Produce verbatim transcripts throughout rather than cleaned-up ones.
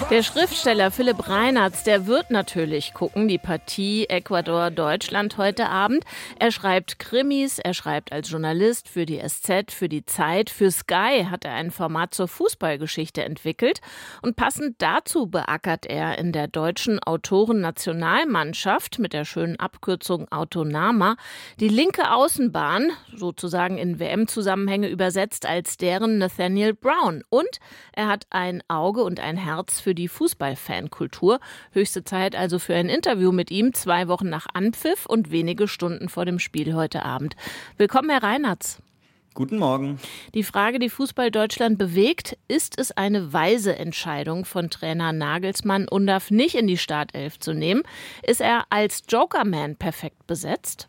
Der Schriftsteller Philipp Reinartz, der wird natürlich gucken, die Partie Ecuador-Deutschland heute Abend. Er schreibt Krimis, er schreibt als Journalist für die S Z, für die Zeit, für Sky hat er ein Format zur Fußballgeschichte entwickelt. Und passend dazu beackert er in der deutschen Autoren-Nationalmannschaft mit der schönen Abkürzung Autonama die linke Außenbahn, sozusagen in W M-Zusammenhänge übersetzt, als deren Nathaniel Brown. Und er hat ein Auge und ein Herz für die Fußballfankultur. Höchste Zeit also für ein Interview mit ihm, zwei Wochen nach Anpfiff und wenige Stunden vor dem Spiel heute Abend. Willkommen, Herr Reinartz. Guten Morgen. Die Frage, die Fußball Deutschland bewegt, ist es eine weise Entscheidung von Trainer Nagelsmann, Undav nicht in die Startelf zu nehmen? Ist er als Jokerman perfekt besetzt?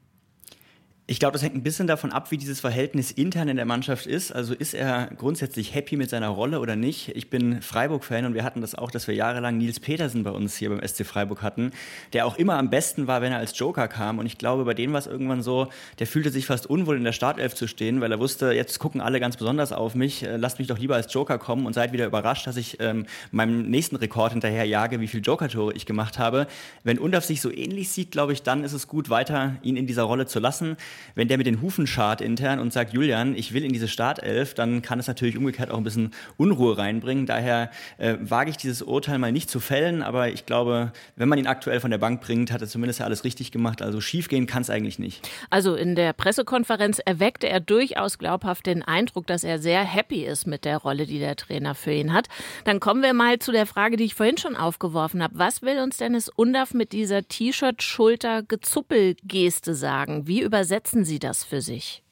Ich glaube, das hängt ein bisschen davon ab, wie dieses Verhältnis intern in der Mannschaft ist. Also ist er grundsätzlich happy mit seiner Rolle oder nicht? Ich bin Freiburg-Fan und wir hatten das auch, dass wir jahrelang Nils Petersen bei uns hier beim S C Freiburg hatten, der auch immer am besten war, wenn er als Joker kam. Und ich glaube, bei dem war es irgendwann so, der fühlte sich fast unwohl, in der Startelf zu stehen, weil er wusste, jetzt gucken alle ganz besonders auf mich. Lasst mich doch lieber als Joker kommen und seid wieder überrascht, dass ich ähm, meinem nächsten Rekord hinterherjage, wie viele Joker-Tore ich gemacht habe. Wenn Undav sich so ähnlich sieht, glaube ich, dann ist es gut, weiter ihn in dieser Rolle zu lassen. Wenn der mit den Hufen scharrt intern und sagt, Julian, ich will in diese Startelf, dann kann es natürlich umgekehrt auch ein bisschen Unruhe reinbringen. Daher äh, wage ich dieses Urteil mal nicht zu fällen, aber ich glaube, wenn man ihn aktuell von der Bank bringt, hat er zumindest ja alles richtig gemacht. Also schief gehen kann es eigentlich nicht. Also in der Pressekonferenz erweckte er durchaus glaubhaft den Eindruck, dass er sehr happy ist mit der Rolle, die der Trainer für ihn hat. Dann kommen wir mal zu der Frage, die ich vorhin schon aufgeworfen habe. Was will uns Dennis Undav mit dieser T-Shirt-Schulter-Gezuppel-Geste sagen? Wie übersetzen Sie das für sich?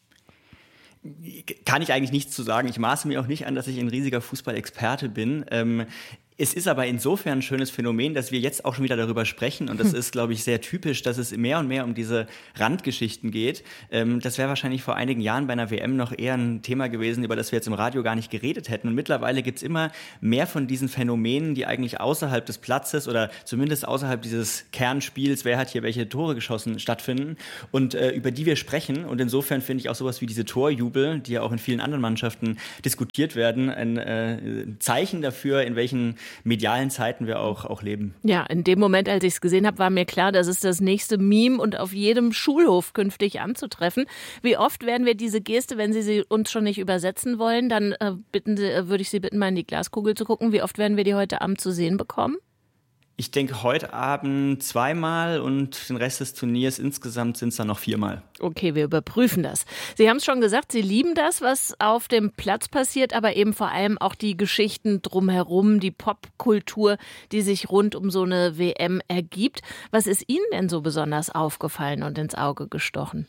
Kann ich eigentlich nichts zu sagen. Ich maße mir auch nicht an, dass ich ein riesiger Fußballexperte bin. Ähm, Es ist aber insofern ein schönes Phänomen, dass wir jetzt auch schon wieder darüber sprechen. Und das ist, glaube ich, sehr typisch, dass es mehr und mehr um diese Randgeschichten geht. Das wäre wahrscheinlich vor einigen Jahren bei einer W M noch eher ein Thema gewesen, über das wir jetzt im Radio gar nicht geredet hätten. Und mittlerweile gibt es immer mehr von diesen Phänomenen, die eigentlich außerhalb des Platzes oder zumindest außerhalb dieses Kernspiels, wer hat hier welche Tore geschossen, stattfinden und äh, über die wir sprechen. Und insofern finde ich auch sowas wie diese Torjubel, die ja auch in vielen anderen Mannschaften diskutiert werden, ein äh, Zeichen dafür, in welchen medialen Zeiten wir auch, auch leben. Ja, in dem Moment, als ich es gesehen habe, war mir klar, das ist das nächste Meme und auf jedem Schulhof künftig anzutreffen. Wie oft werden wir diese Geste, wenn Sie sie uns schon nicht übersetzen wollen, dann äh, bitten Sie, äh, würde ich Sie bitten, mal in die Glaskugel zu gucken. Wie oft werden wir die heute Abend zu sehen bekommen? Ich denke, heute Abend zweimal und den Rest des Turniers insgesamt sind es dann noch viermal. Okay, wir überprüfen das. Sie haben es schon gesagt, Sie lieben das, was auf dem Platz passiert, aber eben vor allem auch die Geschichten drumherum, die Popkultur, die sich rund um so eine W M ergibt. Was ist Ihnen denn so besonders aufgefallen und ins Auge gestochen?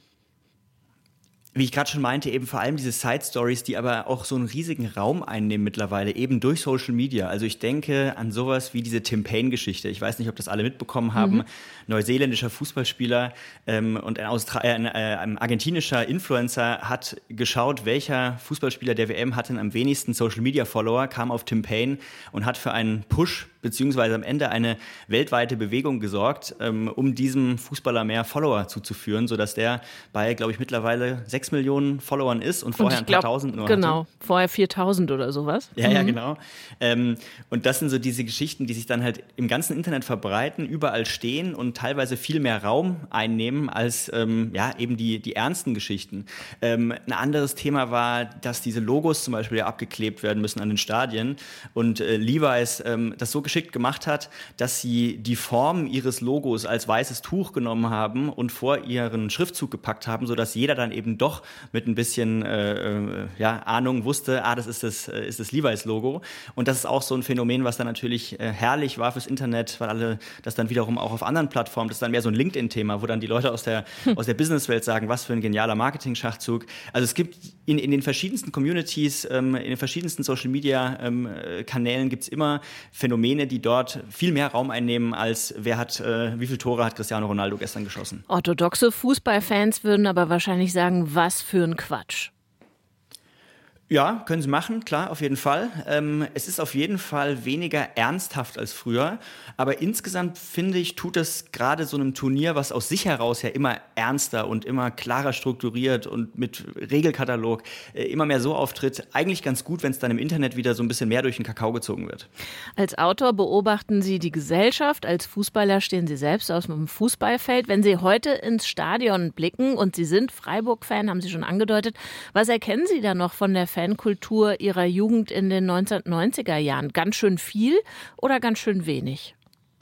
Wie ich gerade schon meinte, eben vor allem diese Side-Stories, die aber auch so einen riesigen Raum einnehmen mittlerweile, eben durch Social Media. Also ich denke an sowas wie diese Tim Payne-Geschichte. Ich weiß nicht, ob das alle mitbekommen haben. Mhm. Neuseeländischer Fußballspieler ähm, und ein, Austra- äh, ein argentinischer Influencer hat geschaut, welcher Fußballspieler der W M hat denn am wenigsten Social-Media-Follower, kam auf Tim Payne und hat für einen Push beziehungsweise am Ende eine weltweite Bewegung gesorgt, ähm, um diesem Fußballer mehr Follower zuzuführen, sodass der bei, glaube ich, mittlerweile sechs Millionen Followern ist und vorher und ein paar glaub, tausend nur genau, hatte. Genau, vorher viertausend oder sowas. Ja, mhm. ja, genau. Ähm, und das sind so diese Geschichten, die sich dann halt im ganzen Internet verbreiten, überall stehen und teilweise viel mehr Raum einnehmen als ähm, ja, eben die, die ernsten Geschichten. Ähm, ein anderes Thema war, dass diese Logos zum Beispiel ja abgeklebt werden müssen an den Stadien und äh, Levi's ähm, das so geschickt gemacht hat, dass sie die Form ihres Logos als weißes Tuch genommen haben und vor ihren Schriftzug gepackt haben, sodass jeder dann eben doch mit ein bisschen äh, ja, Ahnung wusste, ah, das ist das, äh, ist das Levi's-Logo. Und das ist auch so ein Phänomen, was dann natürlich äh, herrlich war fürs Internet, weil alle das dann wiederum auch auf anderen Plattformen, das ist dann mehr so ein LinkedIn-Thema, wo dann die Leute aus der, hm. aus der Businesswelt sagen, was für ein genialer Marketing-Schachzug. Also es gibt in, in den verschiedensten Communities, ähm, in den verschiedensten Social-Media-Kanälen ähm, gibt es immer Phänomene, die dort viel mehr Raum einnehmen, als wer hat, äh, wie viele Tore hat Cristiano Ronaldo gestern geschossen. Orthodoxe Fußballfans würden aber wahrscheinlich sagen, was für ein Quatsch. Ja, können Sie machen, klar, auf jeden Fall. Ähm, es ist auf jeden Fall weniger ernsthaft als früher, aber insgesamt finde ich, tut das gerade so einem Turnier, was aus sich heraus ja immer ernster und immer klarer strukturiert und mit Regelkatalog äh, immer mehr so auftritt, eigentlich ganz gut, wenn es dann im Internet wieder so ein bisschen mehr durch den Kakao gezogen wird. Als Autor beobachten Sie die Gesellschaft, als Fußballer stehen Sie selbst aus dem Fußballfeld. Wenn Sie heute ins Stadion blicken und Sie sind Freiburg-Fan, haben Sie schon angedeutet, was erkennen Sie da noch von der Fankultur Ihrer Jugend in den neunzehnhundertneunziger Jahren? Ganz schön viel oder ganz schön wenig?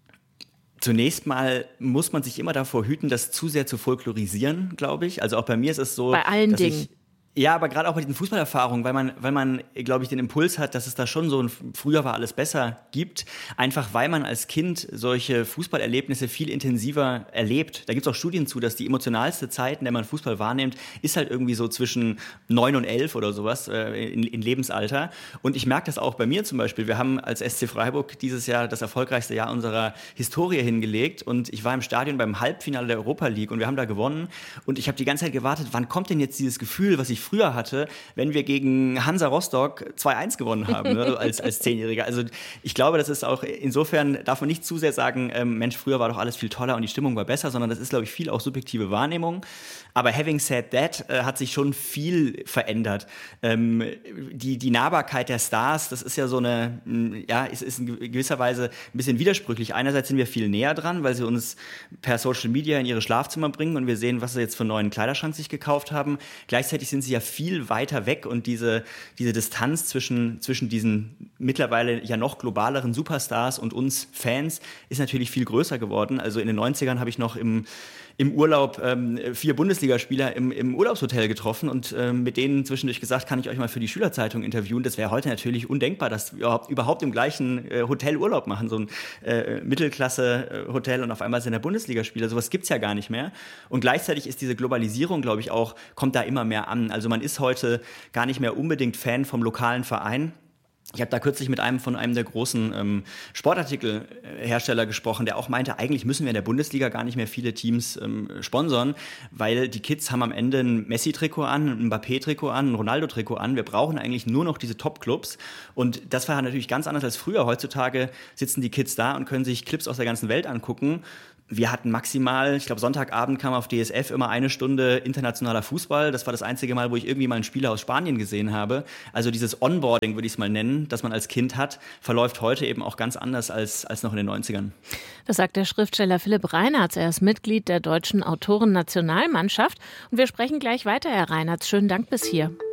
Zunächst mal muss man sich immer davor hüten, das zu sehr zu folklorisieren, glaube ich. Also auch bei mir ist es so, bei allen dass Dingen. ich Ja, aber gerade auch bei diesen Fußballerfahrungen, weil man, weil man, glaube ich, den Impuls hat, dass es da schon so ein früher war alles besser gibt, einfach weil man als Kind solche Fußballerlebnisse viel intensiver erlebt. Da gibt es auch Studien zu, dass die emotionalste Zeit, in der man Fußball wahrnimmt, ist halt irgendwie so zwischen neun und elf oder sowas äh, in, in Lebensalter. Und ich merke das auch bei mir zum Beispiel. Wir haben als S C Freiburg dieses Jahr das erfolgreichste Jahr unserer Historie hingelegt und ich war im Stadion beim Halbfinale der Europa League und wir haben da gewonnen und ich habe die ganze Zeit gewartet, wann kommt denn jetzt dieses Gefühl, was ich früher hatte, wenn wir gegen Hansa Rostock zwei eins gewonnen haben, ne, als, als Zehnjähriger. Also ich glaube, das ist auch, insofern darf man nicht zu sehr sagen, ähm, Mensch, früher war doch alles viel toller und die Stimmung war besser, sondern das ist, glaube ich, viel auch subjektive Wahrnehmung. Aber having said that, äh, hat sich schon viel verändert. Ähm, die, die Nahbarkeit der Stars, das ist ja so eine, ja, ist, ist in gewisser Weise ein bisschen widersprüchlich. Einerseits sind wir viel näher dran, weil sie uns per Social Media in ihre Schlafzimmer bringen und wir sehen, was sie jetzt für einen neuen Kleiderschrank sich gekauft haben. Gleichzeitig sind sie ja viel weiter weg und diese, diese Distanz zwischen, zwischen diesen mittlerweile ja noch globaleren Superstars und uns Fans ist natürlich viel größer geworden. Also in den neunzigern habe ich noch im, im Urlaub ähm, vier Bundesligaspieler im, im Urlaubshotel getroffen und ähm, mit denen zwischendurch gesagt, kann ich euch mal für die Schülerzeitung interviewen. Das wäre heute natürlich undenkbar, dass wir überhaupt, überhaupt im gleichen äh, Hotel Urlaub machen, so ein äh, Mittelklasse-Hotel und auf einmal sind da Bundesligaspieler. Sowas gibt's ja gar nicht mehr. Und gleichzeitig ist diese Globalisierung, glaube ich, auch, kommt da immer mehr an. Also man ist heute gar nicht mehr unbedingt Fan vom lokalen Verein. Ich habe da kürzlich mit einem von einem der großen ähm, Sportartikelhersteller gesprochen, der auch meinte, eigentlich müssen wir in der Bundesliga gar nicht mehr viele Teams ähm, sponsern, weil die Kids haben am Ende ein Messi-Trikot an, ein Mbappé-Trikot an, ein Ronaldo-Trikot an. Wir brauchen eigentlich nur noch diese Top-Clubs. Und das war natürlich ganz anders als früher. Heutzutage sitzen die Kids da und können sich Clips aus der ganzen Welt angucken. Wir hatten maximal, ich glaube Sonntagabend kam auf D S F immer eine Stunde internationaler Fußball. Das war das einzige Mal, wo ich irgendwie mal einen Spieler aus Spanien gesehen habe. Also dieses Onboarding, würde ich es mal nennen, das man als Kind hat, verläuft heute eben auch ganz anders als, als noch in den neunzigern. Das sagt der Schriftsteller Philipp Reinartz. Er ist Mitglied der deutschen Autoren-Nationalmannschaft. Und wir sprechen gleich weiter, Herr Reinartz. Schönen Dank bis hier.